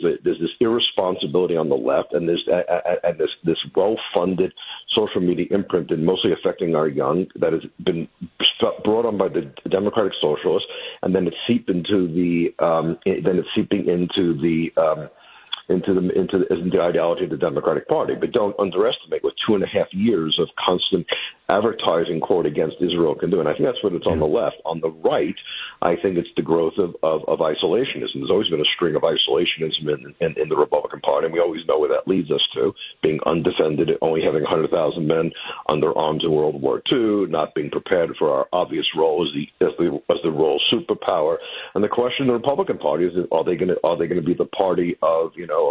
there's this irresponsibility on the left, and there's this well-funded social media imprint, and mostly affecting our young, that has been brought on by the Democratic Socialists, and then it's seeping into the ideology of the Democratic Party. But don't underestimate what 2.5 years of constant advertising, quote, against Israel can do. And I think that's what it's on the left. On the right, I think it's the growth of isolationism. There's always been a string of isolationism in the Republican Party, and we always know where that leads us to, being undefended, only having 100,000 men under arms in World War II, not being prepared for our obvious role as the world superpower. And the question in the Republican Party is, are they going to be the party of,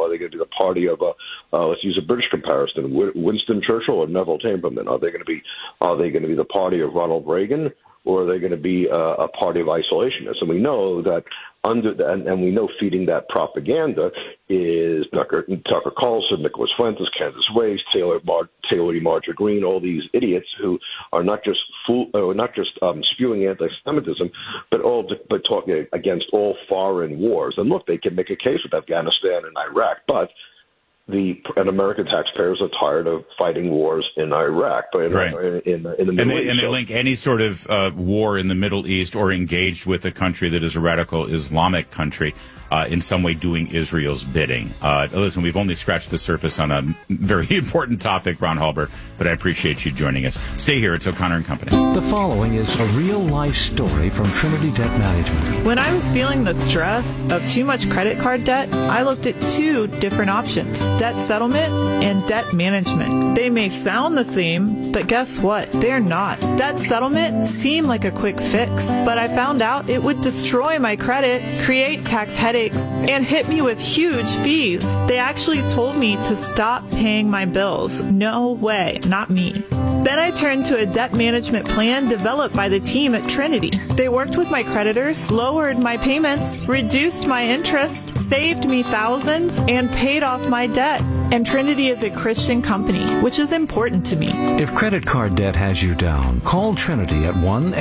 let's use a British comparison, Winston Churchill or Neville Chamberlain? Are they going to be the party of Ronald Reagan, or are they going to be a party of isolationists? And we know that and we know feeding that propaganda is Tucker Carlson, Nicholas Fuentes, Candace Ways, Taylor E. Marjorie Greene, all these idiots who are not just spewing anti-Semitism, but talking against all foreign wars. And look, they can make a case with Afghanistan and Iraq, but American taxpayers are tired of fighting wars in Iraq, but in the Middle East. And they link any sort of war in the Middle East or engaged with a country that is a radical Islamic country in some way doing Israel's bidding. Listen, we've only scratched the surface on a very important topic, Ron Halber, but I appreciate you joining us. Stay here. It's O'Connor and Company. The following is a real-life story from Trinity Debt Management. When I was feeling the stress of too much credit card debt, I looked at two different options: debt settlement and debt management. They may sound the same, but guess what? They're not. Debt settlement seemed like a quick fix, but I found out it would destroy my credit, create tax headaches, and hit me with huge fees. They actually told me to stop paying my bills. No way, not me. Then I turned to a debt management plan developed by the team at Trinity. They worked with my creditors, lowered my payments, reduced my interest, saved me thousands, and paid off my debt. And Trinity is a Christian company, which is important to me. If credit card debt has you down, call Trinity at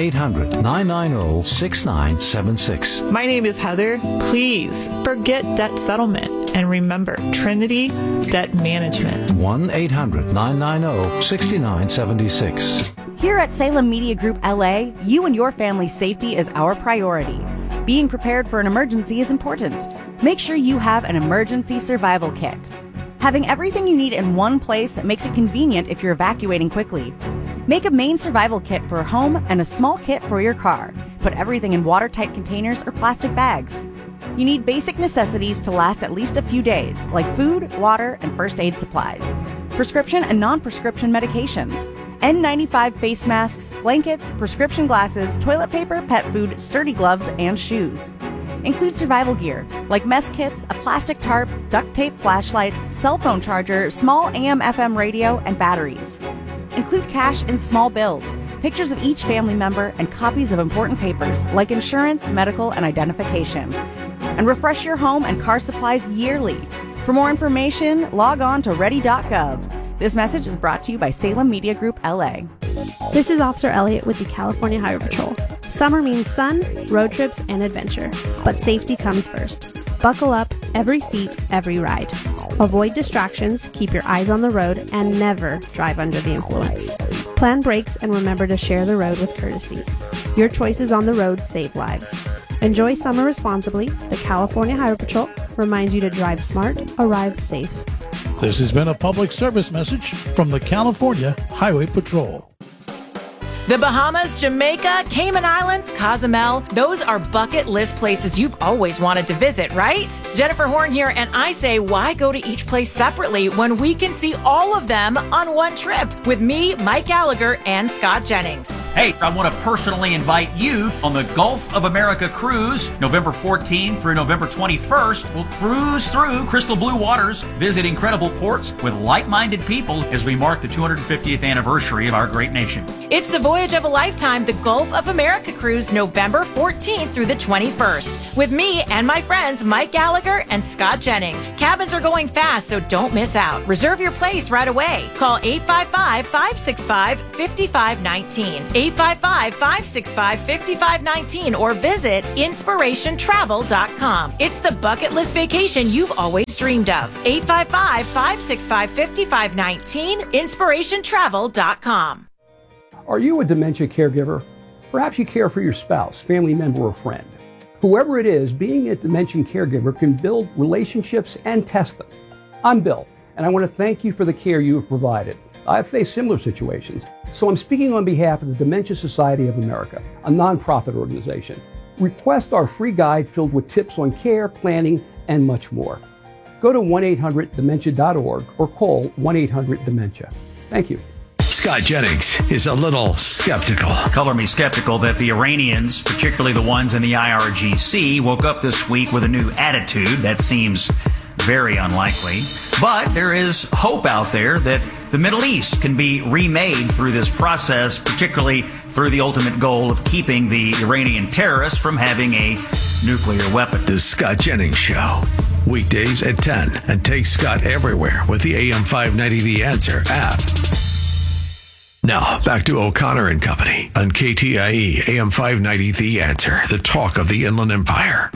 1-800-990-6976. My name is Heather. Please forget debt settlement and remember Trinity Debt Management. 1-800-990-6976. Here at Salem Media Group LA, you and your family's safety is our priority. Being prepared for an emergency is important. Make sure you have an emergency survival kit. Having everything you need in one place makes it convenient if you're evacuating quickly. Make a main survival kit for a home and a small kit for your car. Put everything in watertight containers or plastic bags. You need basic necessities to last at least a few days, like food, water, and first aid supplies. Prescription and non-prescription medications. N95 face masks, blankets, prescription glasses, toilet paper, pet food, sturdy gloves, and shoes. Include survival gear, like mess kits, a plastic tarp, duct tape flashlights, cell phone charger, small AM/FM radio, and batteries. Include cash and small bills, pictures of each family member, and copies of important papers, like insurance, medical, and identification. And refresh your home and car supplies yearly. For more information, log on to ready.gov. This message is brought to you by Salem Media Group LA. This is Officer Elliott with the California Highway Patrol. Summer means sun, road trips, and adventure, but safety comes first. Buckle up, every seat, every ride. Avoid distractions, keep your eyes on the road, and never drive under the influence. Plan brakes and remember to share the road with courtesy. Your choices on the road save lives. Enjoy summer responsibly. The California Highway Patrol reminds you to drive smart, arrive safe. This has been a public service message from the California Highway Patrol. The Bahamas, Jamaica, Cayman Islands, Cozumel, those are bucket list places you've always wanted to visit, right? Jennifer Horn here, and I say, why go to each place separately when we can see all of them on one trip with me, Mike Gallagher, and Scott Jennings? Hey, I want to personally invite you on the Gulf of America cruise, November 14th through November 21st. We'll cruise through crystal blue waters, visit incredible ports with like-minded people as we mark the 250th anniversary of our great nation. It's the voyage of a lifetime, the Gulf of America cruise, November 14th through the 21st, with me and my friends Mike Gallagher and Scott Jennings. Cabins are going fast, so don't miss out. Reserve your place right away. Call 855-565-5519. 855-565-5519 or visit inspirationtravel.com. It's the bucket list vacation you've always dreamed of. 855-565-5519, inspirationtravel.com. Are you a dementia caregiver? Perhaps you care for your spouse, family member, or friend. Whoever it is, being a dementia caregiver can build relationships and test them. I'm Bill, and I want to thank you for the care you have provided. I've faced similar situations, so I'm speaking on behalf of the Dementia Society of America, a nonprofit organization. Request our free guide filled with tips on care, planning, and much more. Go to 1-800-DEMENTIA.org or call 1-800-DEMENTIA. Thank you. Scott Jennings is a little skeptical. Color me skeptical that the Iranians, particularly the ones in the IRGC, woke up this week with a new attitude. That seems very unlikely. But there is hope out there that the Middle East can be remade through this process, particularly through the ultimate goal of keeping the Iranian terrorists from having a nuclear weapon. The Scott Jennings Show. Weekdays at 10. And take Scott everywhere with the AM 590 The Answer app. Now, back to O'Connor and Company on KTIE AM 590 The Answer, the talk of the Inland Empire.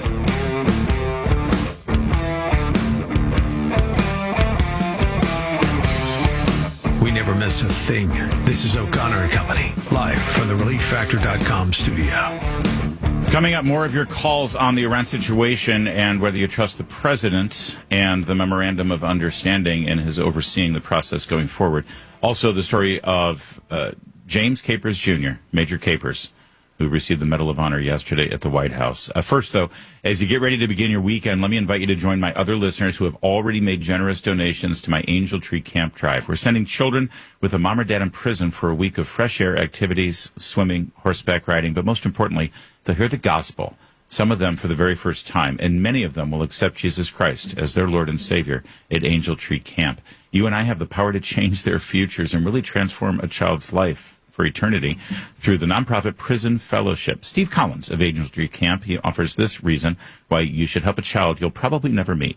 We never miss a thing. This is O'Connor and Company, live from the ReliefFactor.com studio. Coming up, more of your calls on the Iran situation and whether you trust the president and the Memorandum of Understanding and his overseeing the process going forward. Also, the story of James Capers Jr., Major Capers, who received the Medal of Honor yesterday at the White House. First, though, as you get ready to begin your weekend, let me invite you to join my other listeners who have already made generous donations to my Angel Tree Camp Drive. We're sending children with a mom or dad in prison for a week of fresh air activities, swimming, horseback riding, but most importantly, they'll hear the gospel, some of them for the very first time, and many of them will accept Jesus Christ as their Lord and Savior at Angel Tree Camp. You and I have the power to change their futures and really transform a child's life for eternity through the nonprofit Prison Fellowship. Steve Collins of Angel Tree Camp, he offers this reason why you should help a child you'll probably never meet.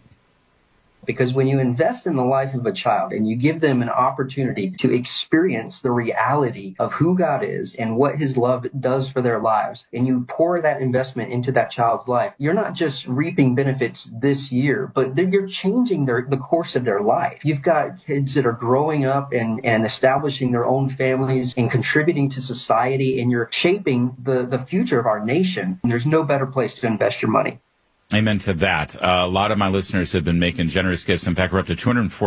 Because when you invest in the life of a child and you give them an opportunity to experience the reality of who God is and what his love does for their lives, and you pour that investment into that child's life, you're not just reaping benefits this year, but you're changing the course of their life. You've got kids that are growing up and establishing their own families and contributing to society, and you're shaping the future of our nation. There's no better place to invest your money. Amen to that. A lot of my listeners have been making generous gifts. In fact, we're up to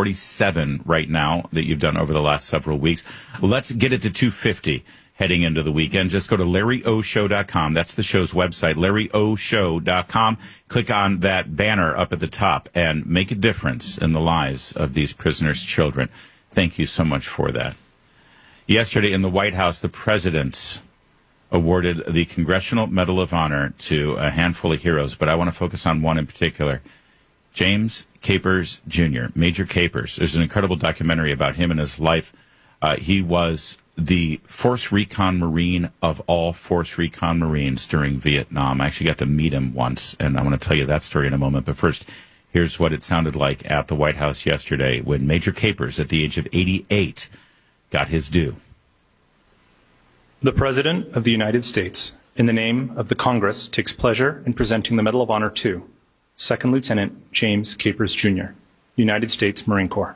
247 right now that you've done over the last several weeks. Let's get it to 250 heading into the weekend. Just go to LarryOShow.com. That's the show's website, LarryOShow.com. Click on that banner up at the top and make a difference in the lives of these prisoners' children. Thank you so much for that. Yesterday in the White House, the president awarded the Congressional Medal of Honor to a handful of heroes, but I want to focus on one in particular, James Capers Jr., Major Capers. There's an incredible documentary about him and his life. He was the Force Recon Marine of all Force Recon Marines during Vietnam. I actually got to meet him once, and I want to tell you that story in a moment. But first, here's what it sounded like at the White House yesterday when Major Capers, at the age of 88, got his due. The President of the United States, in the name of the Congress, takes pleasure in presenting the Medal of Honor to Second Lieutenant James Capers Jr., United States Marine Corps.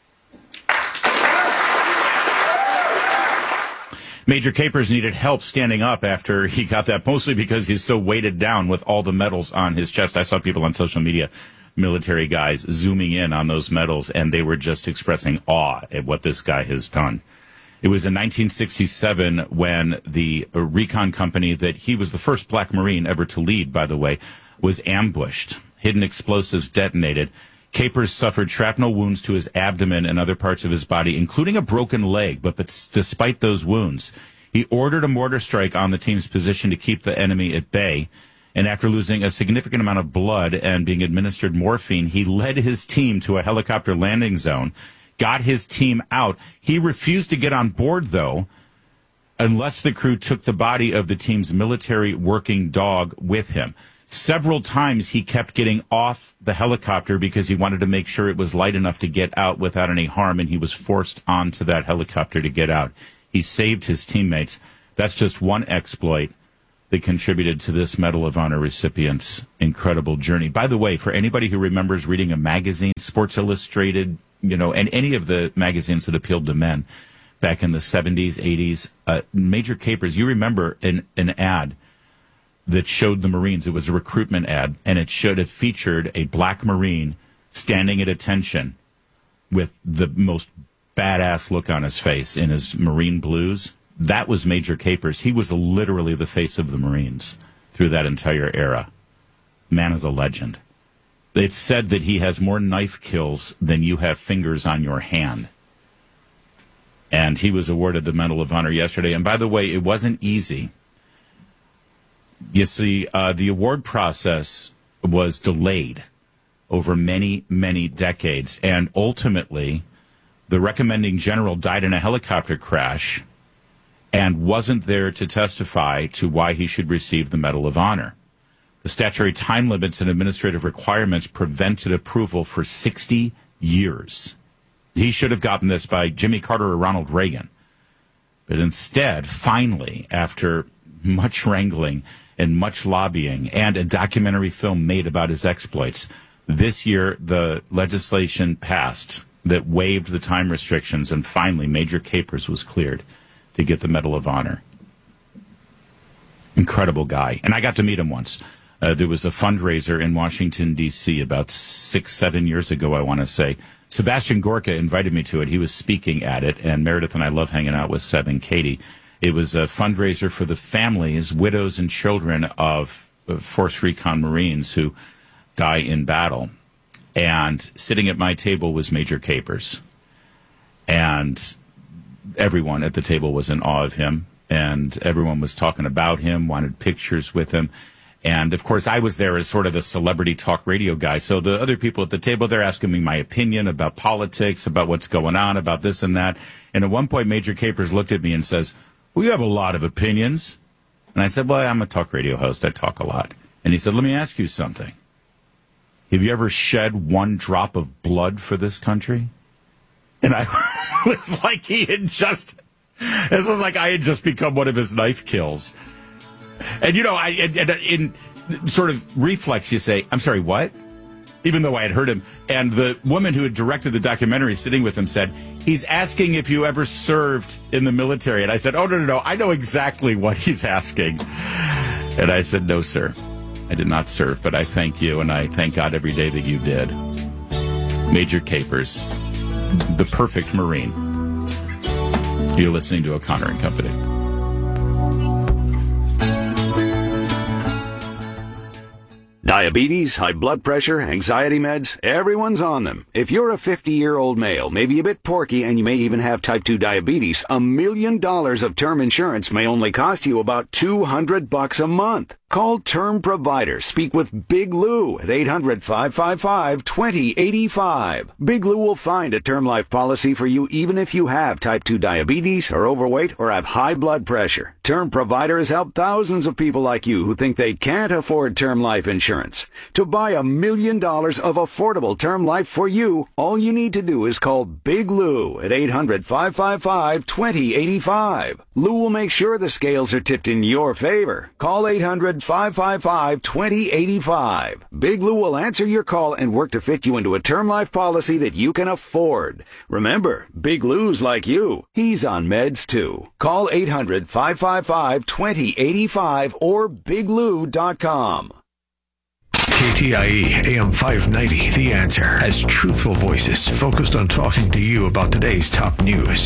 Major Capers needed help standing up after he got that, mostly because he's so weighted down with all the medals on his chest. I saw people on social media, military guys, zooming in on those medals, and they were just expressing awe at what this guy has done. It was in 1967 when the recon company that he was the first black Marine ever to lead, by the way, was ambushed. Hidden explosives detonated. Capers suffered shrapnel wounds to his abdomen and other parts of his body, including a broken leg. But despite those wounds, he ordered a mortar strike on the team's position to keep the enemy at bay. And after losing a significant amount of blood and being administered morphine, he led his team to a helicopter landing zone, got his team out. He refused to get on board, though, unless the crew took the body of the team's military working dog with him. Several times he kept getting off the helicopter because he wanted to make sure it was light enough to get out without any harm, and he was forced onto that helicopter to get out. He saved his teammates, That's just one exploit that contributed to this Medal of Honor recipient's incredible journey. By the way, for anybody who remembers reading a magazine, Sports Illustrated, and any of the magazines that appealed to men back in the 70s, 80s, Major Capers, you remember an ad that showed the Marines. It was a recruitment ad, and it featured a black Marine standing at attention with the most badass look on his face in his Marine blues. That was Major Capers. He was literally the face of the Marines through that entire era. Man is a legend. It's said that he has more knife kills than you have fingers on your hand. And he was awarded the Medal of Honor yesterday. And by the way, it wasn't easy. You see, the award process was delayed over many, many decades. And ultimately, the recommending general died in a helicopter crash and wasn't there to testify to why he should receive the Medal of Honor. The statutory time limits and administrative requirements prevented approval for 60 years. He should have gotten this by Jimmy Carter or Ronald Reagan. But instead, finally, after much wrangling and much lobbying and a documentary film made about his exploits, this year the legislation passed that waived the time restrictions, and finally Major Capers was cleared to get the Medal of Honor. Incredible guy. And I got to meet him once. There was a fundraiser in Washington, D.C. about 6-7 years ago, I want to say. Sebastian Gorka invited me to it. He was speaking at it, and Meredith and I love hanging out with Seb and Katie. It was a fundraiser for the families, widows, and children of Force Recon Marines who die in battle. And sitting at my table was Major Capers. And everyone at the table was in awe of him, and everyone was talking about him, wanted pictures with him. And, of course, I was there as sort of the celebrity talk radio guy. So the other people at the table, they're asking me my opinion about politics, about what's going on, about this and that. And at one point, Major Capers looked at me and says, "Well, you have a lot of opinions." And I said, "Well, I'm a talk radio host. I talk a lot." And he said, "Let me ask you something. Have you ever shed one drop of blood for this country?" And I was like, it was like I had just become one of his knife kills. And, in sort of reflex, you say, "I'm sorry, what?" Even though I had heard him. And the woman who had directed the documentary sitting with him said, "He's asking if you ever served in the military." And I said, "Oh, no. I know exactly what he's asking." And I said, "No, sir. I did not serve, but I thank you, and I thank God every day that you did." Major Capers, the perfect Marine. You're listening to O'Connor and Company. Diabetes, high blood pressure, anxiety meds, everyone's on them. If you're a 50-year-old male, maybe a bit porky, and you may even have type 2 diabetes, $1 million of term insurance may only cost you about $200 a month. Call Term Provider. Speak with Big Lou at 800-555-2085. Big Lou will find a term life policy for you even if you have type 2 diabetes, are overweight, or have high blood pressure. Term Provider has helped thousands of people like you who think they can't afford term life insurance. To buy $1 million of affordable term life for you, all you need to do is call Big Lou at 800-555-2085. Lou will make sure the scales are tipped in your favor. Call 800-555-2085. Big Lou will answer your call and work to fit you into a term life policy that you can afford. Remember, Big Lou's like you. He's on meds too. Call 800-555-2085 or biglou.com. KTIE AM 590, The Answer, has truthful voices focused on talking to you about today's top news.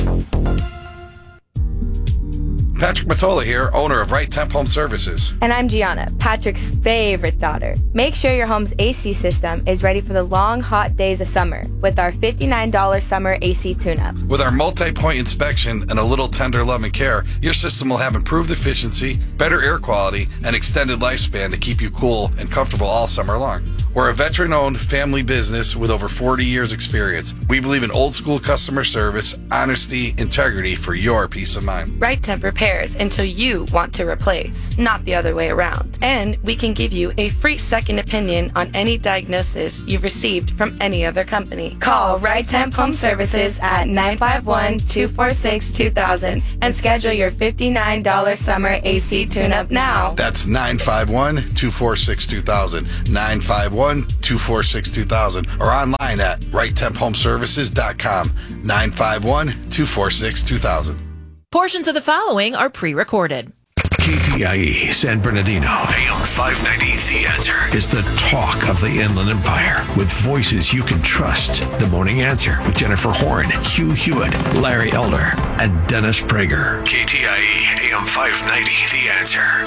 Patrick Matola here, owner of Right Temp Home Services. And I'm Gianna, Patrick's favorite daughter. Make sure your home's AC system is ready for the long, hot days of summer with our $59 summer AC tune-up. With our multi-point inspection and a little tender love and care, your system will have improved efficiency, better air quality, and extended lifespan to keep you cool and comfortable all summer long. We're a veteran-owned family business with over 40 years experience. We believe in old-school customer service, honesty, integrity for your peace of mind. Right Temp repairs until you want to replace, not the other way around. And we can give you a free second opinion on any diagnosis you've received from any other company. Call Right Temp Home Services at 951-246-2000 and schedule your $59 summer AC tune-up now. That's 951-246-2000. 951-246-2000 or online at righttemphomeservices.com. 951-246-2000. Portions of the following are pre-recorded. KTIE San Bernardino, AM 590, The Answer, is the talk of the Inland Empire with voices you can trust. The Morning Answer with Jennifer Horn, Hugh Hewitt, Larry Elder, and Dennis Prager. KTIE AM 590, The Answer.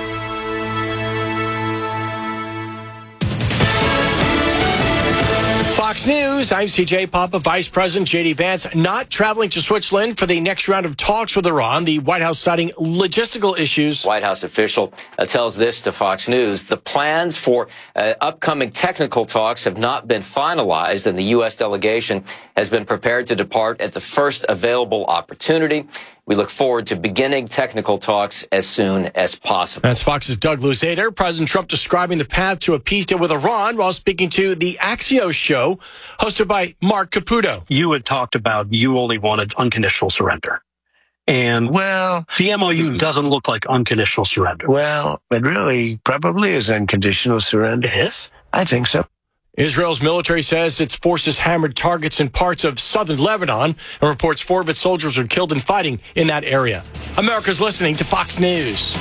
Fox News, I'm CJ Papa. Vice President J.D. Vance not traveling to Switzerland for the next round of talks with Iran. The White House citing logistical issues. White House official tells this to Fox News. The plans for upcoming technical talks have not been finalized, and the U.S. delegation has been prepared to depart at the first available opportunity. We look forward to beginning technical talks as soon as possible. That's Fox's Doug Luzader. President Trump describing the path to a peace deal with Iran while speaking to the Axios show, hosted by Mark Caputo. You had talked about you only wanted unconditional surrender. And, well, the MOU doesn't look like unconditional surrender. Well, it really probably is unconditional surrender. Yes? I think so. Israel's military says its forces hammered targets in parts of southern Lebanon and reports 4 of its soldiers were killed in fighting in that area. America's listening to Fox News.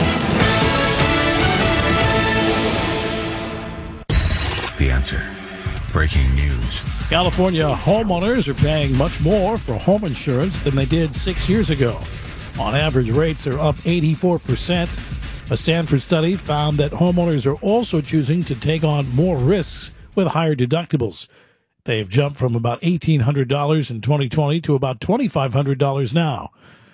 The Answer. Breaking news. California homeowners are paying much more for home insurance than they did 6 years ago. On average, rates are up 84%. A Stanford study found that homeowners are also choosing to take on more risks with higher deductibles. They've jumped from about $1,800 in 2020 to about $2,500 now.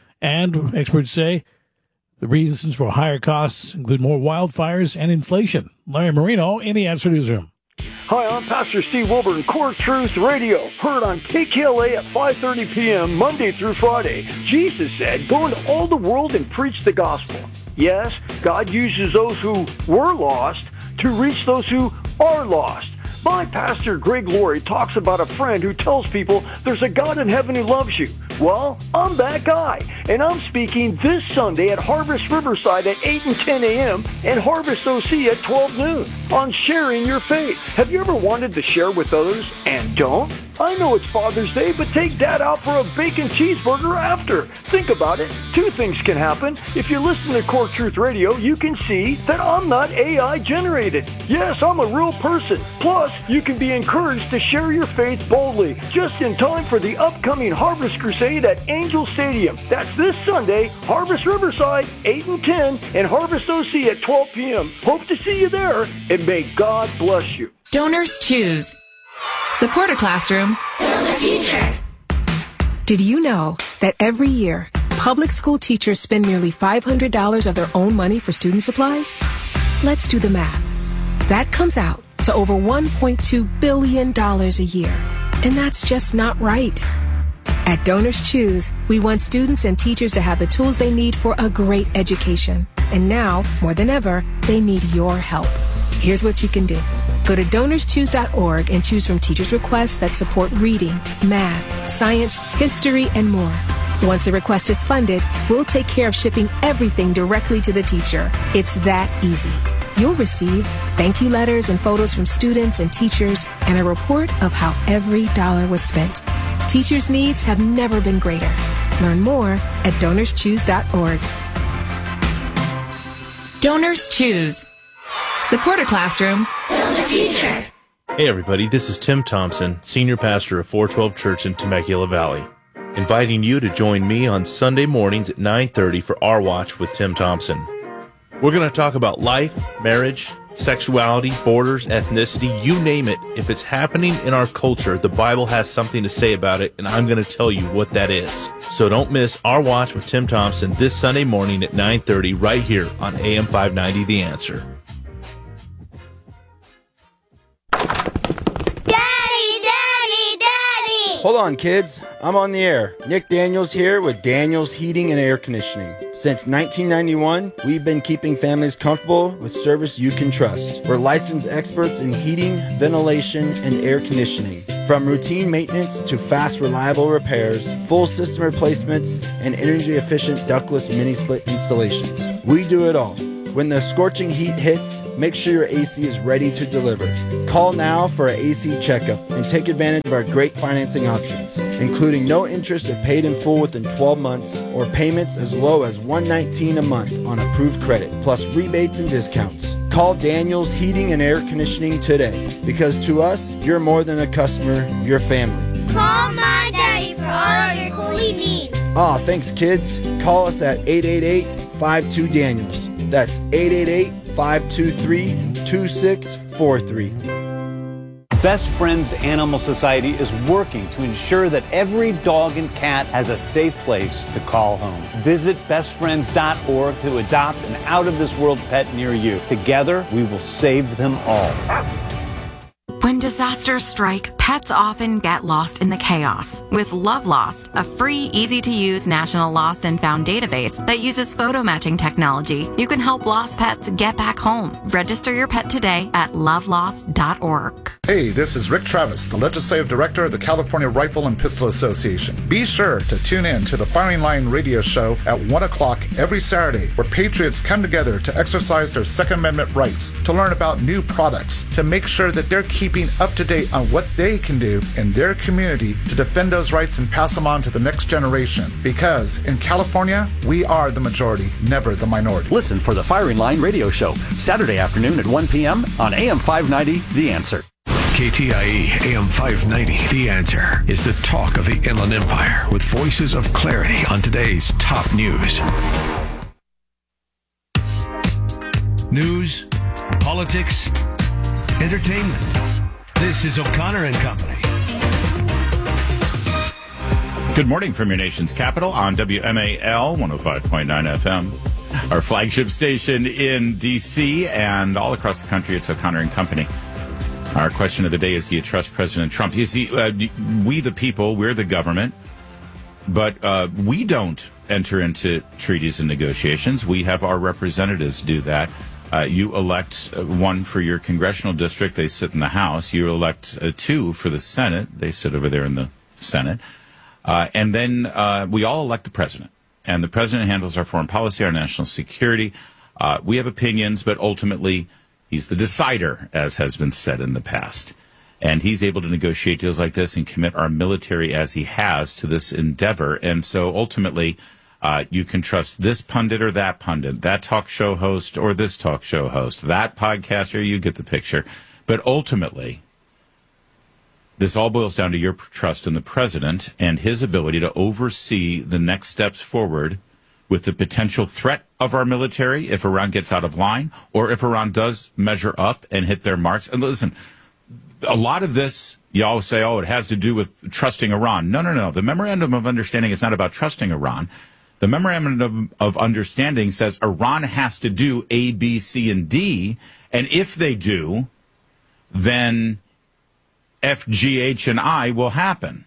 And experts say the reasons for higher costs include more wildfires and inflation. Larry Marino in the Answer Newsroom. Hi, I'm Pastor Steve Wilburn, Core Truth Radio, heard on KKLA at 5:30 p.m. Monday through Friday. Jesus said, go into all the world and preach the gospel. Yes, God uses those who were lost to reach those who are lost. My pastor, Greg Laurie, talks about a friend who tells people there's a God in heaven who loves you. Well, I'm that guy, and I'm speaking this Sunday at Harvest Riverside at 8 and 10 a.m. and Harvest OC at 12 noon on Sharing Your Faith. Have you ever wanted to share with others and don't? I know it's Father's Day, but take Dad out for a bacon cheeseburger after. Think about it. 2 things can happen. If you listen to Core Truth Radio, you can see that I'm not AI generated. Yes, I'm a real person. Plus, you can be encouraged to share your faith boldly, just in time for the upcoming Harvest Crusade at Angel Stadium. That's this Sunday, Harvest Riverside, 8 and 10, and Harvest OC at 12 p.m. Hope to see you there, and may God bless you. Donors choose. Support a classroom. Build a future. Did you know that every year, public school teachers spend nearly $500 of their own money for student supplies? Let's do the math. That comes out to over $1.2 billion a year. And that's just not right. At Donors Choose, we want students and teachers to have the tools they need for a great education. And now, more than ever, they need your help. Here's what you can do. Go to DonorsChoose.org and choose from teachers' requests that support reading, math, science, history, and more. Once a request is funded, we'll take care of shipping everything directly to the teacher. It's that easy. You'll receive thank you letters and photos from students and teachers and a report of how every dollar was spent. Teachers' needs have never been greater. Learn more at DonorsChoose.org. Donors Choose. Support a classroom. Build a future. Hey everybody, this is Tim Thompson, Senior Pastor of 412 Church in Temecula Valley, inviting you to join me on Sunday mornings at 9:30 for Our Watch with Tim Thompson. We're going to talk about life, marriage, sexuality, borders, ethnicity, you name it. If it's happening in our culture, the Bible has something to say about it, and I'm going to tell you what that is. So don't miss Our Watch with Tim Thompson this Sunday morning at 9:30 right here on AM 590 The Answer. Hold on, kids. I'm on the air. Nick Daniels here with Daniels Heating and Air Conditioning. Since 1991, we've been keeping families comfortable with service you can trust. We're licensed experts in heating, ventilation, and air conditioning. From routine maintenance to fast, reliable repairs, full system replacements, and energy-efficient ductless mini-split installations. We do it all. When the scorching heat hits, make sure your AC is ready to deliver. Call now for an AC checkup and take advantage of our great financing options, including no interest if paid in full within 12 months or payments as low as $119 a month on approved credit, plus rebates and discounts. Call Daniels Heating and Air Conditioning today, because to us, you're more than a customer, you're family. Call my daddy for all your cool needs. Aw, thanks kids. Call us at 888-52-DANIELS. That's 888-523-2643. Best Friends Animal Society is working to ensure that every dog and cat has a safe place to call home. Visit bestfriends.org to adopt an out-of-this-world pet near you. Together, we will save them all. When disasters strike, pets often get lost in the chaos. With Love Lost, a free, easy-to-use national lost and found database that uses photo matching technology, you can help lost pets get back home. Register your pet today at lovelost.org. Hey, this is Rick Travis, the Legislative Director of the California Rifle and Pistol Association. Be sure to tune in to the Firing Line radio show at 1 o'clock every Saturday, where patriots come together to exercise their Second Amendment rights, to learn about new products, to make sure that they're keeping up to date on what they can do in their community to defend those rights and pass them on to the next generation. Because in California, we are the majority, never the minority. Listen for the Firing Line radio show, Saturday afternoon at 1 p.m. on AM 590, The Answer. KTIE AM 590, The Answer, is the talk of the Inland Empire, with voices of clarity on today's top news. News, politics, entertainment. This is O'Connor and Company. Good morning from your nation's capital on WMAL 105.9 FM. Our flagship station in D.C. and all across the country, it's O'Connor and Company. Our question of the day is, do you trust President Trump? You see, we the people, we're the government, but we don't enter into treaties and negotiations. We have our representatives do that. You elect one for your congressional district. They sit in the House. You elect two for the Senate. They sit over there in the Senate. And then we all elect the president. And the president handles our foreign policy, our national security. We have opinions, but ultimately he's the decider, as has been said in the past. And he's able to negotiate deals like this and commit our military as he has to this endeavor. And so ultimately, you can trust this pundit or that pundit, that talk show host or this talk show host, that podcaster, you get the picture. But ultimately, this all boils down to your trust in the president and his ability to oversee the next steps forward with the potential threat of our military if Iran gets out of line, or if Iran does measure up and hit their marks. And listen, a lot of this, you always say, oh, it has to do with trusting Iran. No. The Memorandum of Understanding is not about trusting Iran. The Memorandum of Understanding says Iran has to do A, B, C, and D, and if they do, then F, G, H, and I will happen.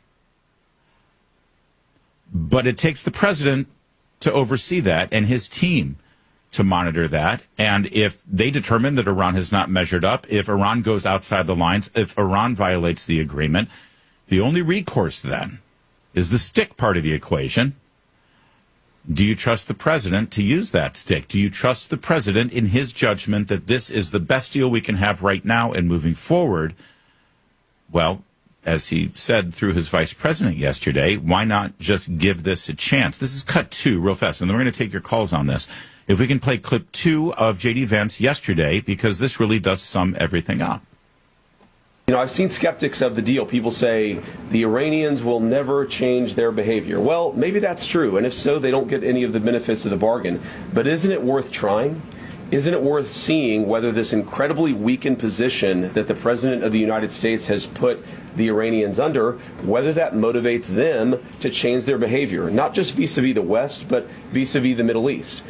But it takes the president to oversee that and his team to monitor that. And if they determine that Iran has not measured up, if Iran goes outside the lines, if Iran violates the agreement, the only recourse then is the stick part of the equation. Do you trust the president to use that stick? Do you trust the president in his judgment that this is the best deal we can have right now and moving forward? Well, as he said through his vice president yesterday, why not just give this a chance? This is cut 2 real fast, and then we're going to take your calls on this. If we can play clip 2 of J.D. Vance yesterday, because this really does sum everything up. You know, I've seen skeptics of the deal. People say the Iranians will never change their behavior. Well, maybe that's true, and if so, they don't get any of the benefits of the bargain. But isn't it worth trying? Isn't it worth seeing whether this incredibly weakened position that the President of the United States has put the Iranians under, whether that motivates them to change their behavior, not just vis-a-vis the West, but vis-a-vis the Middle East?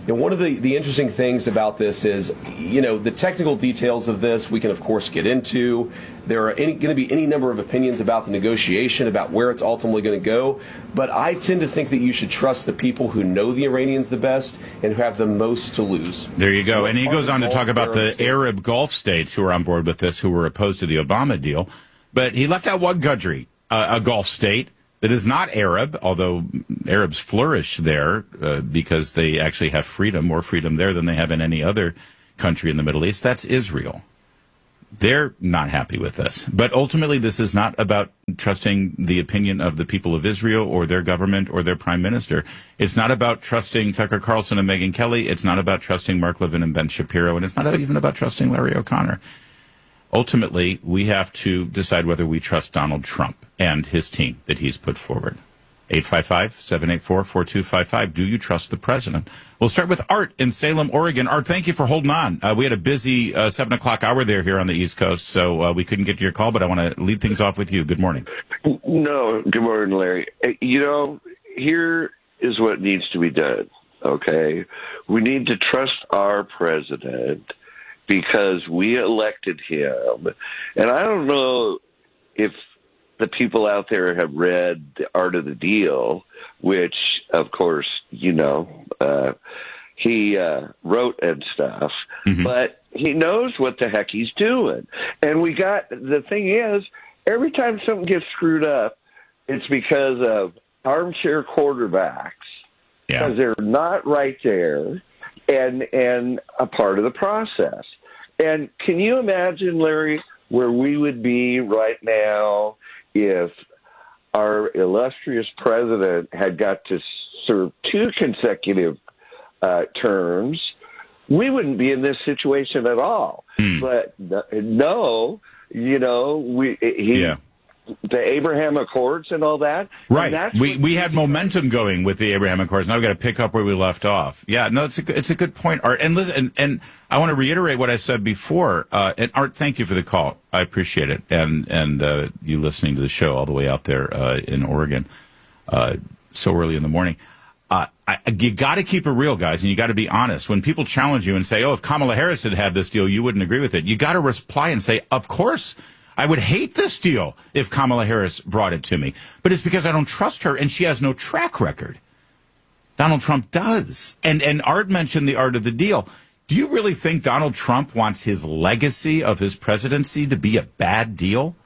And one of the interesting things about this is, the technical details of this we can, of course, get into. There are going to be any number of opinions about the negotiation, about where it's ultimately going to go. But I tend to think that you should trust the people who know the Iranians the best and who have the most to lose. There you go. And he goes on to talk about the Arab Gulf states who are on board with this, who were opposed to the Obama deal. But he left out one country, a Gulf state that is not Arab, although Arabs flourish there because they actually have freedom, more freedom there than they have in any other country in the Middle East. That's Israel. They're not happy with this. But ultimately, this is not about trusting the opinion of the people of Israel or their government or their prime minister. It's not about trusting Tucker Carlson and Megyn Kelly. It's not about trusting Mark Levin and Ben Shapiro. And it's not even about trusting Larry O'Connor. Ultimately, we have to decide whether we trust Donald Trump and his team that he's put forward. 855-784-4255. Do you trust the president? We'll start with Art in Salem, Oregon. Art, thank you for holding on. We had a busy 7 o'clock hour there here on the East Coast, so we couldn't get to your call, but I want to lead things off with you. Good morning. No, good morning, Larry. Here is what needs to be done, okay? We need to trust our president because we elected him. And I don't know if the people out there have read The Art of the Deal, which, of course, he wrote and stuff, but he knows what the heck he's doing. And the thing is, every time something gets screwed up, it's because of armchair quarterbacks, because they're not right there and a part of the process. And can you imagine, Larry, where we would be right now if our illustrious president had got to serve 2 consecutive terms? We wouldn't be in this situation at all. But no, the Abraham Accords and all that. Right. We had momentum going with the Abraham Accords. Now we've got to pick up where we left off. Yeah, no, it's a good point, Art. And listen, and I want to reiterate what I said before. And Art, thank you for the call. I appreciate it. And you listening to the show all the way out there in Oregon so early in the morning. You got to keep it real, guys, and you got to be honest. When people challenge you and say, if Kamala Harris had this deal, you wouldn't agree with it. You got to reply and say, of course, I would hate this deal if Kamala Harris brought it to me. But it's because I don't trust her, and she has no track record. Donald Trump does. And Art mentioned the art of the deal. Do you really think Donald Trump wants his legacy of his presidency to be a bad deal?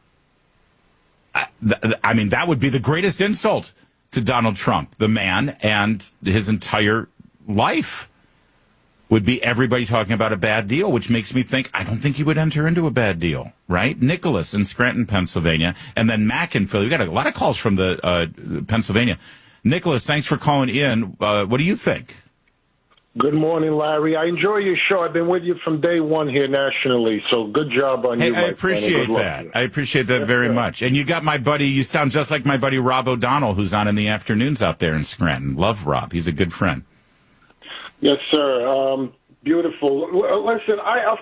I mean, that would be the greatest insult to Donald Trump, the man, and his entire life. Would be everybody talking about a bad deal, which makes me think, I don't think he would enter into a bad deal, right? Nicholas in Scranton, Pennsylvania, and then Mac in Philly. We got a lot of calls from the Pennsylvania. Nicholas, thanks for calling in. What do you think? Good morning, Larry. I enjoy your show. I've been with you from day one here nationally, so good job on you. I appreciate that. I appreciate that very much. And you got my buddy, you sound just like my buddy Rob O'Donnell, who's on in the afternoons out there in Scranton. Love Rob. He's a good friend. Yes, sir. Beautiful. Listen, I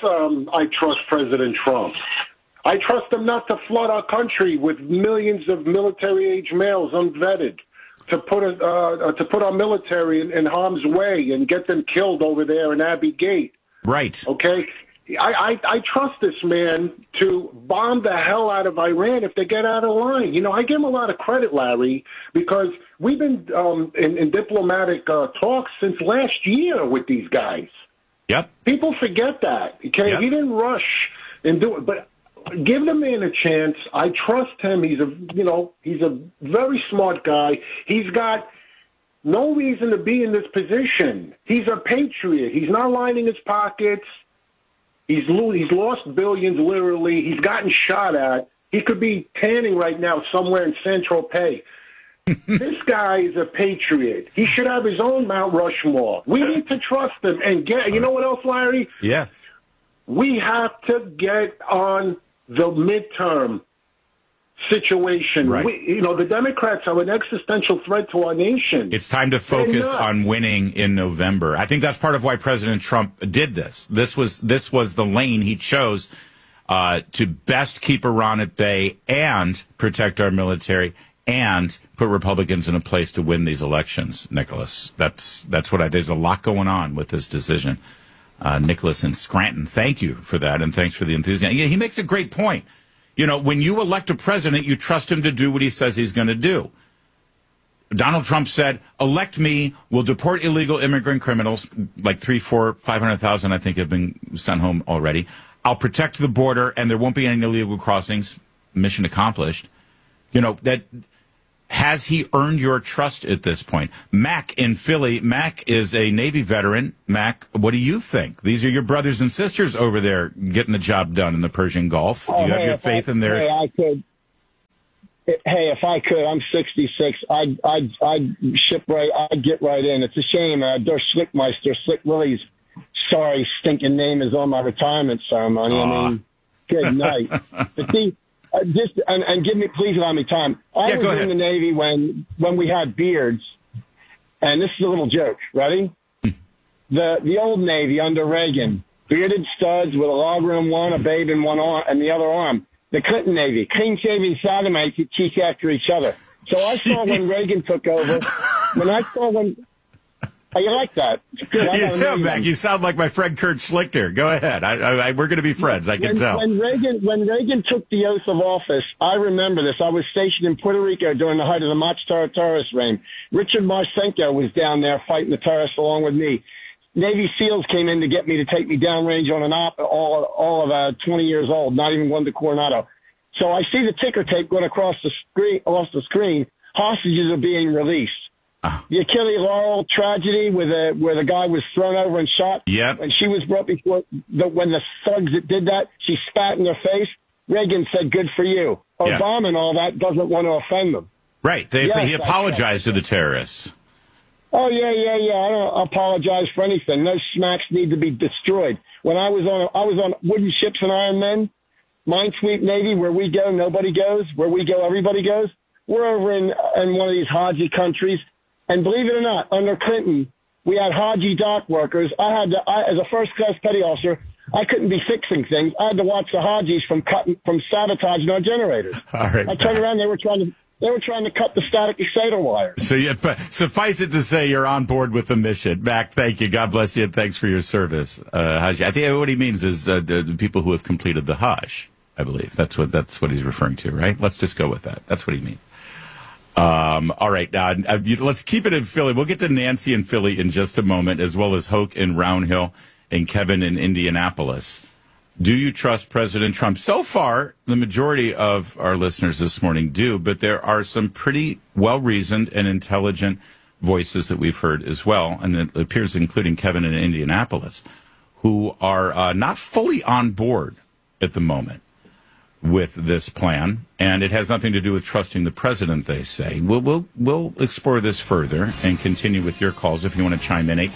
trust President Trump. I trust him not to flood our country with millions of military-age males unvetted, to put our military in harm's way and get them killed over there in Abbey Gate. Right. Okay? I trust this man to bomb the hell out of Iran if they get out of line. I give him a lot of credit, Larry, because we've been in diplomatic talks since last year with these guys. Yep. People forget that. Okay, He didn't rush and do it, but give the man a chance. I trust him. He's a very smart guy. He's got no reason to be in this position. He's a patriot. He's not lining his pockets. He's lost billions, literally. He's gotten shot at. He could be tanning right now somewhere in Saint-Tropez. This guy is a patriot. He should have his own Mount Rushmore. We need to trust him and you know what else, Larry? Yeah. We have to get on the midterm situation. Right. The Democrats are an existential threat to our nation. It's time to focus on winning in November. I think that's part of why President Trump did this. This was the lane he chose to best keep Iran at bay and protect our military and put Republicans in a place to win these elections, Nicholas. That's there's a lot going on with this decision. Nicholas in Scranton, thank you for that, and thanks for the enthusiasm. Yeah, he makes a great point. You know, when you elect a president, you trust him to do what he says he's going to do. Donald Trump said, elect me, we'll deport illegal immigrant criminals, like 500,000, I think, have been sent home already. I'll protect the border, and there won't be any illegal crossings. Mission accomplished. You know, that has he earned your trust at this point? Mac in Philly. Mac is a Navy veteran. Mac, what do you think? These are your brothers and sisters over there getting the job done in the Persian Gulf. Do you have your faith in their... If I could, I'm 66. I'd ship right. I'd get right in. It's a shame. Der Schlickmeister, Slick Willie's sorry stinking name is on my retirement ceremony. I mean, good night. But see, and please allow me time. I was in the Navy when we had beards, and this is a little joke. Ready? The old Navy under Reagan, bearded studs with a log-room one, a babe in one arm, and the other arm. The Clinton Navy, clean-shaving sodomites that chase after each other. So I saw when Reagan took over. Oh, you like that? Yeah, Mac, you sound like my friend Kurt Schlichter. Go ahead. We're going to be friends. I can tell. When Reagan took the oath of office, I remember this. I was stationed in Puerto Rico during the height of the Mach terrorist reign. Richard Marcinko was down there fighting the terrorists along with me. Navy SEALs came in to get me to take me downrange on an all of 20 years old, not even one to Coronado. So I see the ticker tape going across the screen. Hostages are being released. The Achille Laurel tragedy where the guy was thrown over and shot. Yep. When she was brought before, when the thugs that did that, she spat in their face. Reagan said, "Good for you." Yeah. Obama and all that doesn't want to offend them. Right. He apologized to the terrorists. Oh, yeah. I don't apologize for anything. Those smacks need to be destroyed. When I was on wooden ships and Iron Men, Minesweep Navy, where we go, nobody goes. Where we go, everybody goes. We're over in one of these Haji countries. And believe it or not, under Clinton, we had Haji dock workers. As a first-class petty officer, I couldn't be fixing things. I had to watch the Hajis from sabotaging our generators. All right, I turned around, they were trying to cut the static exciter wires. So suffice it to say you're on board with the mission. Mac, thank you. God bless you, and thanks for your service. Hajj. I think what he means is the people who have completed the Hajj, I believe. That's what he's referring to, right? Let's just go with that. That's what he means. All right. Let's keep it in Philly. We'll get to Nancy in Philly in just a moment, as well as Hoke in Round Hill and Kevin in Indianapolis. Do you trust President Trump? So far, the majority of our listeners this morning do, but there are some pretty well-reasoned and intelligent voices that we've heard as well, and it appears including Kevin in Indianapolis, who are not fully on board at the moment with this plan, and it has nothing to do with trusting the president, they say. We'll explore this further and continue with your calls if you want to chime in.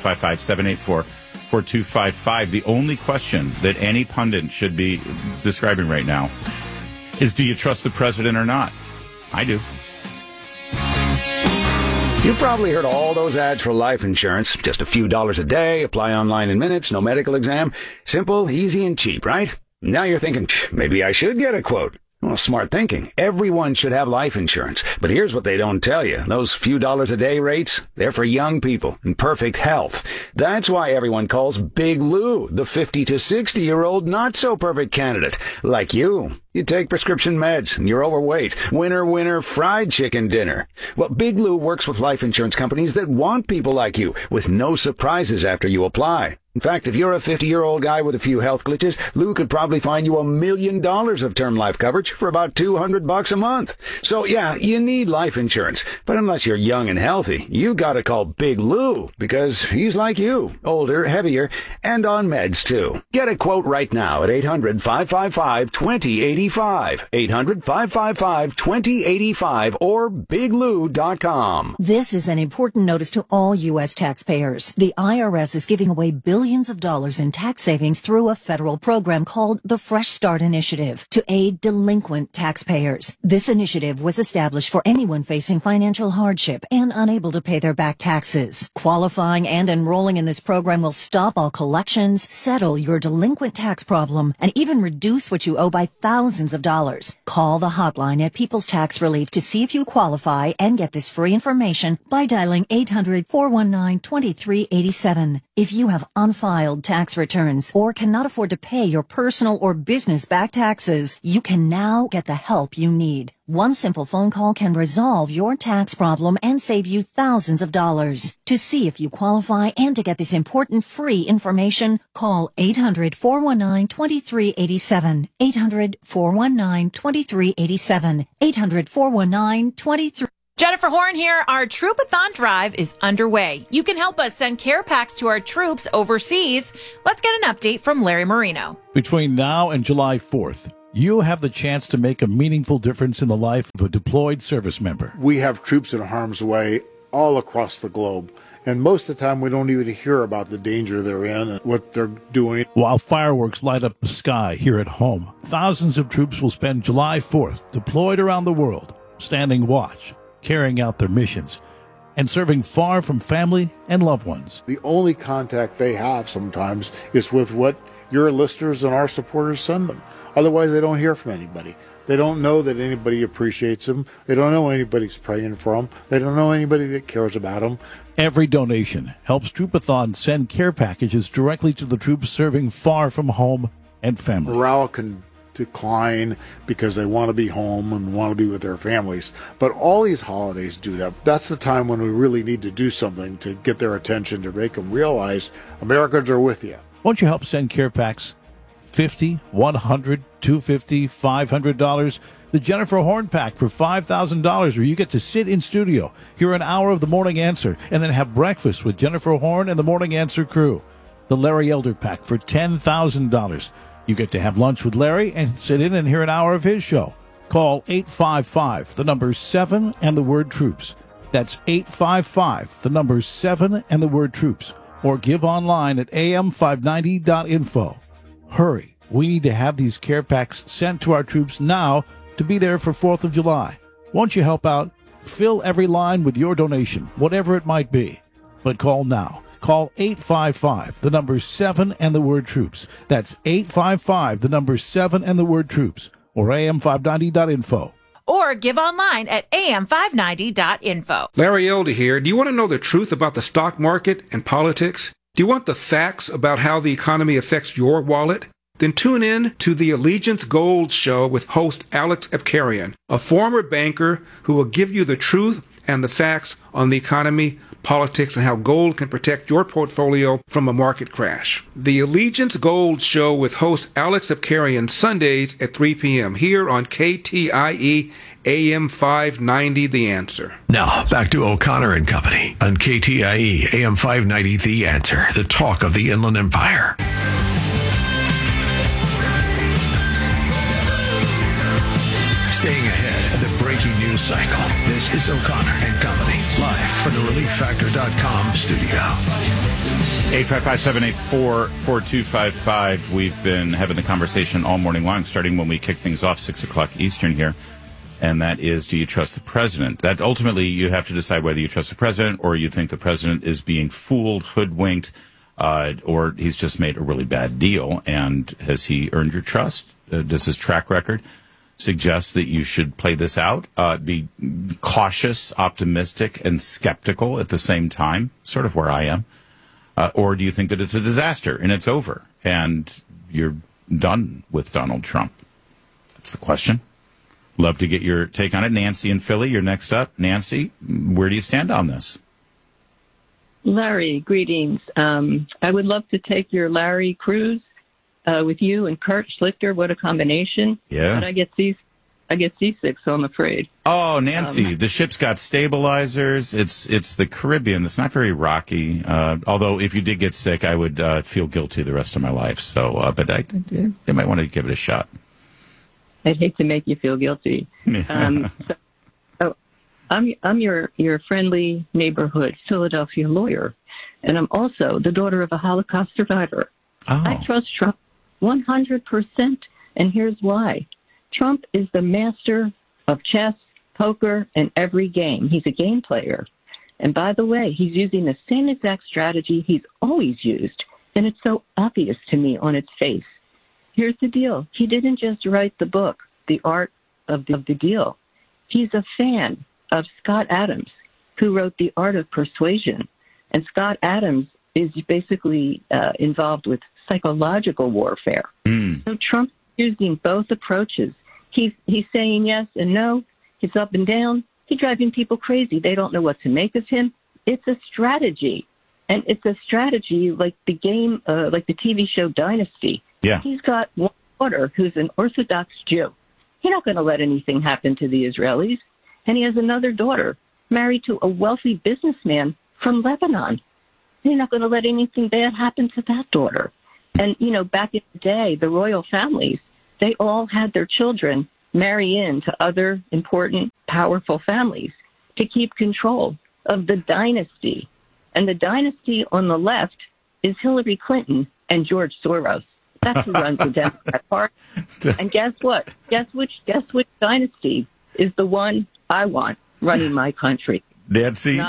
855-784-4255. The only question that any pundit should be describing right now is, do you trust the president or not? I do. You've probably heard all those ads for life insurance. Just a few dollars a day, apply online in minutes, no medical exam. Simple, easy, and cheap, right? Now you're thinking, maybe I should get a quote. Well, smart thinking. Everyone should have life insurance. But here's what they don't tell you. Those few dollars a day rates, they're for young people in perfect health. That's why everyone calls Big Lou the 50 to 60-year-old not-so-perfect candidate. Like you. You take prescription meds and you're overweight. Winner, fried chicken dinner. Well, Big Lou works with life insurance companies that want people like you with no surprises after you apply. In fact, if you're a 50-year-old guy with a few health glitches, Lou could probably find you $1 million of term life coverage for about $200 a month. So yeah, you need life insurance. But unless you're young and healthy, you gotta call Big Lou because he's like you, older, heavier, and on meds too. Get a quote right now at 800-555-2085. 800-555-2085 or biglou.com. This is an important notice to all U.S. taxpayers. The IRS is giving away billions millions of dollars in tax savings through a federal program called the Fresh Start Initiative to aid delinquent taxpayers. This initiative was established for anyone facing financial hardship and unable to pay their back taxes. Qualifying and enrolling in this program will stop all collections, settle your delinquent tax problem, and even reduce what you owe by thousands of dollars. Call the hotline at People's Tax Relief to see if you qualify and get this free information by dialing 800-419-2387. If you have unfiled tax returns or cannot afford to pay your personal or business back taxes, you can now get the help you need. One simple phone call can resolve your tax problem and save you thousands of dollars. To see if you qualify and to get this important free information, call 800-419-2387. 800-419-2387. 800-419-2387. Jennifer Horn here. Our Troopathon Drive is underway. You can help us send care packs to our troops overseas. Let's get an update from Larry Marino. Between now and July 4th, you'll have the chance to make a meaningful difference in the life of a deployed service member. We have troops in harm's way all across the globe, and most of the time we don't even hear about the danger they're in and what they're doing. While fireworks light up the sky here at home, thousands of troops will spend July 4th deployed around the world, standing watch, carrying out their missions, and serving far from family and loved ones. The only contact they have sometimes is with what your listeners and our supporters send them. Otherwise, they don't hear from anybody. They don't know that anybody appreciates them. They don't know anybody's praying for them. They don't know anybody that cares about them. Every donation helps Troopathon send care packages directly to the troops serving far from home and family. Morale can decline because they want to be home and want to be with their families. But all these holidays do that. That's the time when we really need to do something to get their attention, to make them realize Americans are with you. Won't you help send care packs? $50, $100, $250, $500. The Jennifer Horn Pack for $5,000, where you get to sit in studio, hear an hour of the Morning Answer, and then have breakfast with Jennifer Horn and the Morning Answer crew. The Larry Elder Pack for $10,000. You get to have lunch with Larry and sit in and hear an hour of his show. Call 855, the number 7 and the word troops. That's 855, the number 7 and the word troops. Or give online at am590.info. Hurry. We need to have these care packs sent to our troops now to be there for 4th of July. Won't you help out? Fill every line with your donation, whatever it might be. But call now. Call 855, the number 7 and the word troops. That's 855, the number 7 and the word troops. Or am590.info. Or give online at am590.info. Larry Elder here. Do you want to know the truth about the stock market and politics? Do you want the facts about how the economy affects your wallet? Then tune in to the Allegiance Gold Show with host Alex Epkarian, a former banker who will give you the truth and the facts on the economy, politics, and how gold can protect your portfolio from a market crash. The Allegiance Gold Show with host Alex Epkarian, Sundays at 3 p.m. here on KTIE AM 590 The Answer. Now, back to O'Connor and Company on KTIE AM 590 The Answer, the talk of the Inland Empire. Staying ahead of the breaking news cycle, this is O'Connor and Company, live from the ReliefFactor.com studio. 855-784-4255. We've been having the conversation all morning long, starting when we kick things off 6 o'clock Eastern here. And that is, do you trust the president? That ultimately you have to decide whether you trust the president or you think the president is being fooled, hoodwinked, or he's just made a really bad deal. And has he earned your trust? Does his track record suggest that you should play this out, be cautious, optimistic, and skeptical at the same time, sort of where I am? Or do you think that it's a disaster and it's over and you're done with Donald Trump? That's the question. Love to get your take on it. Nancy in Philly, you're next up. Nancy, where do you stand on this? Larry, greetings. I would love to take your Larry cruise with you and Kurt Schlichter. What a combination. Yeah. But I get seasick, so I'm afraid. Oh, Nancy, the ship's got stabilizers. It's the Caribbean. It's not very rocky. Although if you did get sick, I would feel guilty the rest of my life. So, but I think you might want to give it a shot. I'd hate to make you feel guilty. I'm your friendly neighborhood Philadelphia lawyer. And I'm also the daughter of a Holocaust survivor. Oh. I trust Trump 100%, and here's why. Trump is the master of chess, poker, and every game. He's a game player. And by the way, he's using the same exact strategy he's always used, and it's so obvious to me on its face. Here's the deal. He didn't just write the book, The Art of the Deal. He's a fan of Scott Adams, who wrote The Art of Persuasion. And Scott Adams is basically involved with psychological warfare. So Trump's using both approaches. He's saying yes and no. He's up and down. He's driving people crazy. They don't know what to make of him. It's a strategy. And it's a strategy like the game, like the TV show Dynasty. Yeah. He's got one daughter who's an Orthodox Jew. He's not going to let anything happen to the Israelis. And he has another daughter married to a wealthy businessman from Lebanon. He's not going to let anything bad happen to that daughter. And, you know, back in the day, the royal families, they all had their children marry into other important, powerful families to keep control of the dynasty. And the dynasty on the left is Hillary Clinton and George Soros. That's who runs the Democrat Party. And guess what? Guess which dynasty is the one I want running my country? Nancy,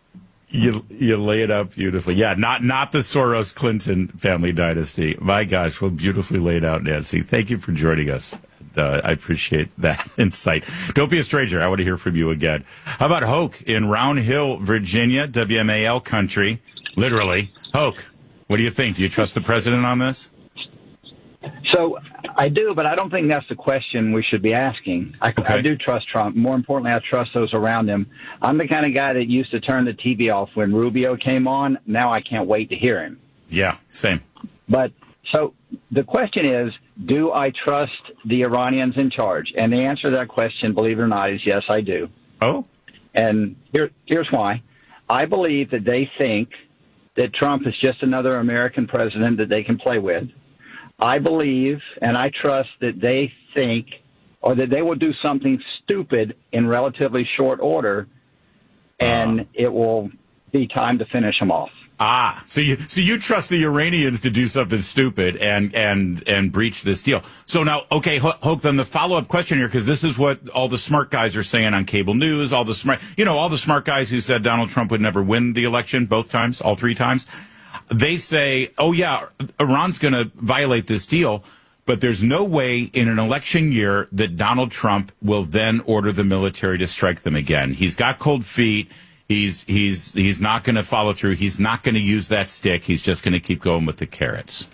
you lay it out beautifully. Yeah, not the Soros Clinton family dynasty. My gosh, well, beautifully laid out, Nancy. Thank you for joining us. I appreciate that insight. Don't be a stranger. I want to hear from you again. How about Hoke in Round Hill, Virginia, WMAL country? Literally. Hoke, what do you think? Do you trust the president on this? So I do, but I don't think that's the question we should be asking. I do trust Trump. More importantly, I trust those around him. I'm the kind of guy that used to turn the TV off when Rubio came on. Now I can't wait to hear him. Yeah, same. But so the question is, do I trust the Iranians in charge? And the answer to that question, believe it or not, is yes, I do. Oh? And here's why. I believe that they think that Trump is just another American president that they can play with. I believe and I trust that they think or that they will do something stupid in relatively short order, and it will be time to finish them off. So you trust the Iranians to do something stupid and breach this deal. So now, okay, Hoke, then the follow-up question here, because this is what all the smart guys are saying on cable news, all the smart guys who said Donald Trump would never win the election both times, all three times. They say, oh, yeah, Iran's going to violate this deal, but there's no way in an election year that Donald Trump will then order the military to strike them again. He's got cold feet. He's not going to follow through. He's not going to use that stick. He's just going to keep going with the carrots.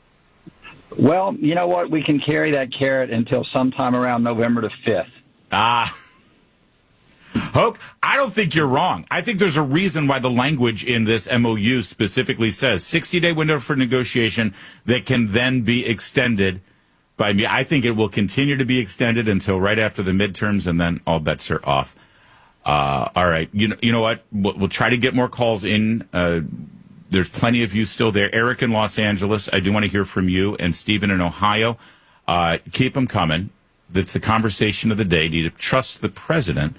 Well, you know what? We can carry that carrot until sometime around November the 5th. Hope, I don't think you're wrong. I think there's a reason why the language in this MOU specifically says 60-day window for negotiation that can then be extended by me. I think it will continue to be extended until right after the midterms, and then all bets are off. All right. You know what? We'll try to get more calls in. There's plenty of you still there. Eric in Los Angeles, I do want to hear from you, and Stephen in Ohio. Keep them coming. That's the conversation of the day. Do you trust the president?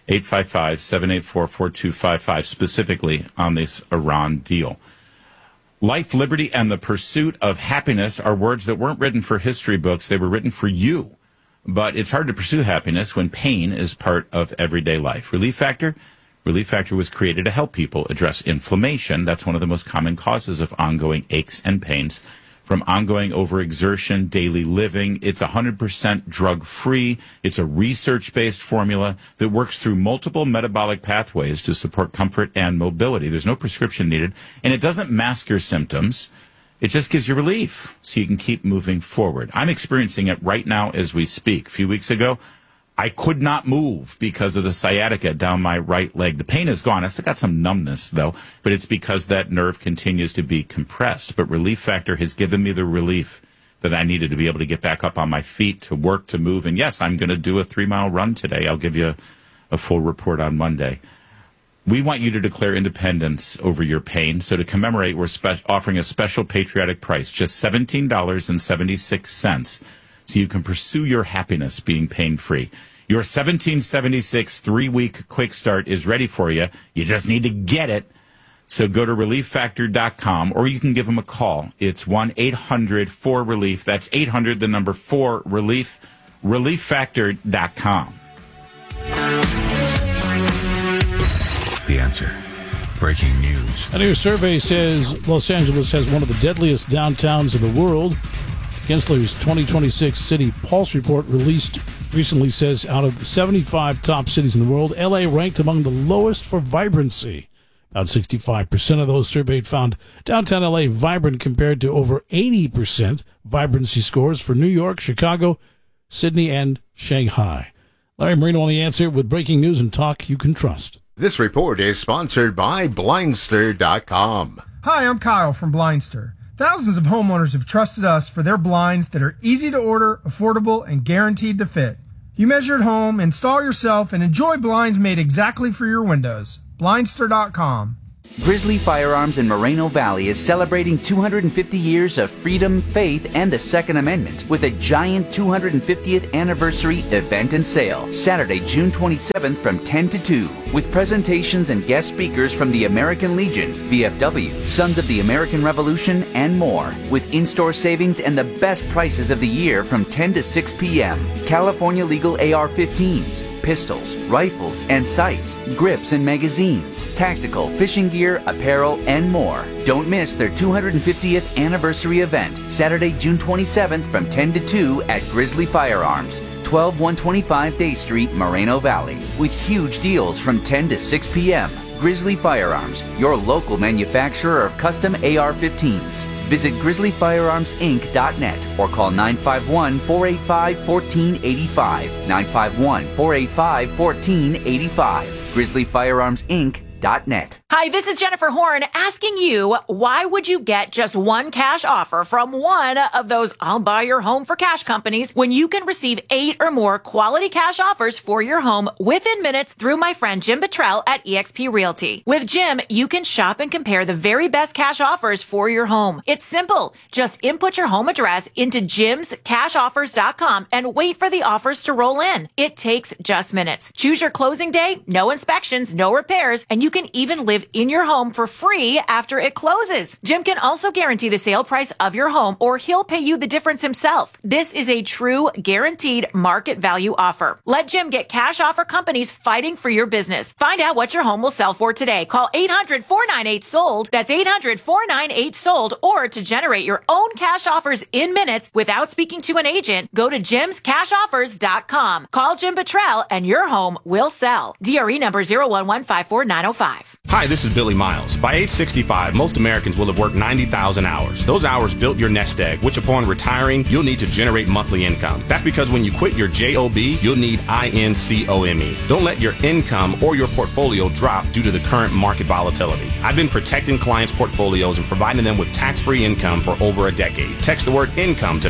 855-784-4255, specifically on this Iran deal. Life, liberty, and the pursuit of happiness are words that weren't written for history books. They were written for you. But it's hard to pursue happiness when pain is part of everyday life. Relief Factor was created to help people address inflammation. That's one of the most common causes of ongoing aches and pains from ongoing overexertion, daily living. It's 100% drug-free. It's a research-based formula that works through multiple metabolic pathways to support comfort and mobility. There's no prescription needed, and it doesn't mask your symptoms. It just gives you relief so you can keep moving forward. I'm experiencing it right now as we speak. A few weeks ago, I could not move because of the sciatica down my right leg. The pain is gone. I still got some numbness, though, but it's because that nerve continues to be compressed. But Relief Factor has given me the relief that I needed to be able to get back up on my feet, to work, to move. And yes, I'm going to do a 3-mile run today. I'll give you a full report on Monday. We want you to declare independence over your pain. So to commemorate, we're offering a special patriotic price, just $17.76, so you can pursue your happiness being pain-free. Your $17.76 3-week quick start is ready for you. You just need to get it. So go to relieffactor.com, or you can give them a call. It's 1-800-4RELIEF. That's 800, the number 4-RELIEF. Relieffactor.com. The Answer. Breaking news. A new survey says Los Angeles has one of the deadliest downtowns in the world. Gensler's 2026 City Pulse report released recently says out of the 75 top cities in the world, L.A. ranked among the lowest for vibrancy. About 65% of those surveyed found downtown L.A. vibrant compared to over 80% vibrancy scores for New York, Chicago, Sydney, and Shanghai. Larry Marino on The Answer with breaking news and talk you can trust. This report is sponsored by Blindster.com. Hi, I'm Kyle from Blindster. Thousands of homeowners have trusted us for their blinds that are easy to order, affordable, and guaranteed to fit. You measure at home, install yourself, and enjoy blinds made exactly for your windows. Blindster.com. Grizzly Firearms in Moreno Valley is celebrating 250 years of freedom, faith, and the Second Amendment with a giant 250th anniversary event and sale, Saturday, June 27th from 10 to 2, with presentations and guest speakers from the American Legion, VFW, Sons of the American Revolution, and more, with in-store savings and the best prices of the year from 10 to 6 p.m. California legal AR-15s, pistols, rifles, and sights, grips and magazines, tactical, fishing gear, apparel, and more. Don't miss their 250th anniversary event, Saturday, June 27th from 10 to 2 at Grizzly Firearms, 12125 Day Street, Moreno Valley, with huge deals from 10 to 6 p.m. Grizzly Firearms, your local manufacturer of custom AR-15s. Visit grizzlyfirearmsinc.net or call 951-485-1485. 951-485-1485. grizzlyfirearmsinc.net. Hi, this is Jennifer Horn asking you, why would you get just one cash offer from one of those I'll buy your home for cash companies when you can receive 8 or more quality cash offers for your home within minutes through my friend Jim Bottrell at eXp Realty. With Jim, you can shop and compare the very best cash offers for your home. It's simple. Just input your home address into jimscashoffers.com and wait for the offers to roll in. It takes just minutes. Choose your closing day, no inspections, no repairs, and you can even live in your home for free after it closes. Jim can also guarantee the sale price of your home, or he'll pay you the difference himself. This is a true guaranteed market value offer. Let Jim get cash offer companies fighting for your business. Find out what your home will sell for today. Call 800-498-SOLD. That's 800-498-SOLD. Or to generate your own cash offers in minutes without speaking to an agent, go to jimscashoffers.com. Call Jim Bottrell and your home will sell. DRE number 01154-905. Hi, this is Billy Miles. By age 65, most Americans will have worked 90,000 hours. Those hours built your nest egg, which upon retiring, you'll need to generate monthly income. That's because when you quit your JOB, you'll need INCOME. Don't let your income or your portfolio drop due to the current market volatility. I've been protecting clients' portfolios and providing them with tax-free income for over a decade. Text the word income to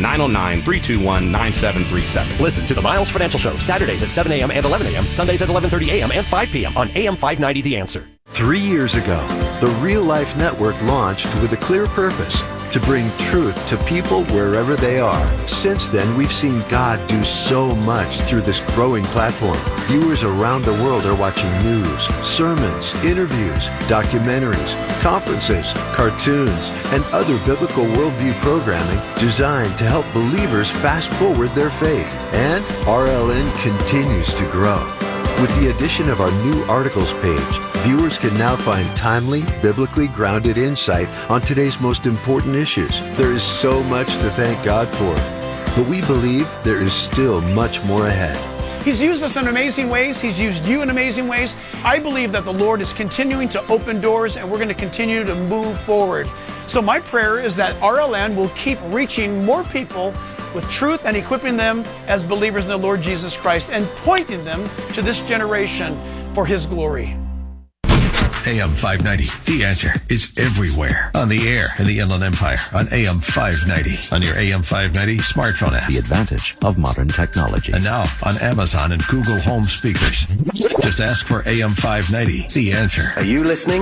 909-321-9737. Listen to the Miles Financial Show, Saturdays at 7 a.m. and 11 a.m., Sundays at 11:30 a.m. and 5 p.m. on AM 590 The Answer. 3 years ago, the Real Life Network launched with a clear purpose: to bring truth to people wherever they are. Since then, we've seen God do so much through this growing platform. Viewers around the world are watching news, sermons, interviews, documentaries, conferences, cartoons, and other biblical worldview programming designed to help believers fast forward their faith. And RLN continues to grow. With the addition of our new articles page, viewers can now find timely, biblically grounded insight on today's most important issues. There is so much to thank God for, but we believe there is still much more ahead. He's used us in amazing ways. He's used you in amazing ways. I believe that the Lord is continuing to open doors, and we're going to continue to move forward. So my prayer is that RLN will keep reaching more people with truth and equipping them as believers in the Lord Jesus Christ and pointing them to this generation for His glory. AM 590, The Answer, is everywhere. On the air in the Inland Empire, on AM 590, on your AM 590 smartphone app. The advantage of modern technology. And now on Amazon and Google Home speakers. Just ask for AM 590, The Answer. Are you listening?